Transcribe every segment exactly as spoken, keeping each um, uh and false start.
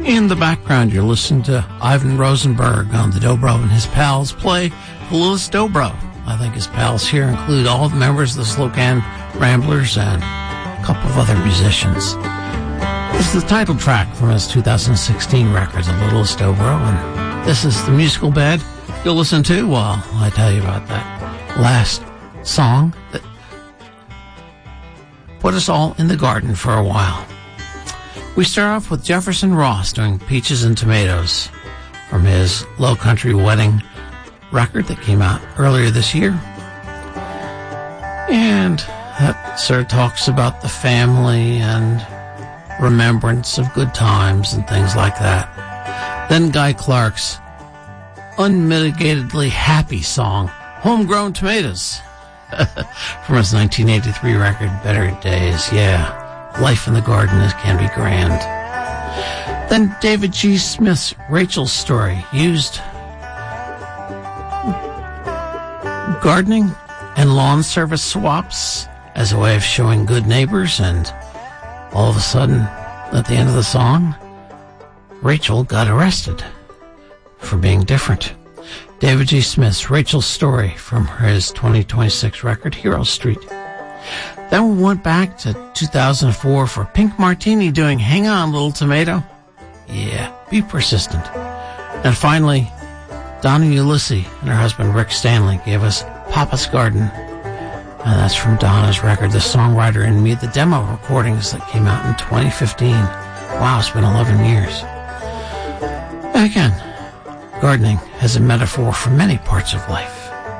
In the background, you're listening to Ivan Rosenberg on the Dobro and his pals play the Louis Dobro. I think his pals here include all the members of the Slocan Ramblers and a couple of other musicians. This is the title track from his two thousand sixteen record, The Littlest Dobro, and this is the musical bed you'll listen to while I tell you about that last song that put us all in the garden for a while. We start off with Jefferson Ross doing Peaches and Tomatoes from his Low Country Wedding record that came out earlier this year. And that sort of talks about the family and remembrance of good times and things like that. Then Guy Clark's unmitigatedly happy song, Homegrown Tomatoes, from his nineteen eighty-three record, Better Days. Yeah. Life in the garden is, can be grand. Then David G. Smith's Rachel's Story used gardening and lawn service swaps as a way of showing good neighbors, and all of a sudden, at the end of the song, Rachel got arrested for being different. David G. Smith's Rachel's Story from his twenty twenty-six record, Hero Street. Then we went back to two thousand four for Pink Martini doing Hang On Little Tomato. Yeah, be persistent. And finally, Donna Ulysses and her husband Rick Stanley gave us Papa's Garden. And that's from Donna's record, The Songwriter in Me, the demo recordings that came out in twenty fifteen. Wow, it's been eleven years. And again, gardening as a metaphor for many parts of life.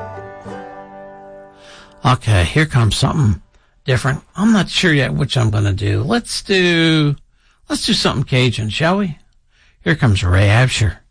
Okay, here comes something different. I'm not sure yet which I'm going to do. Let's do, let's do something Cajun, shall we? Here comes Ray Absher.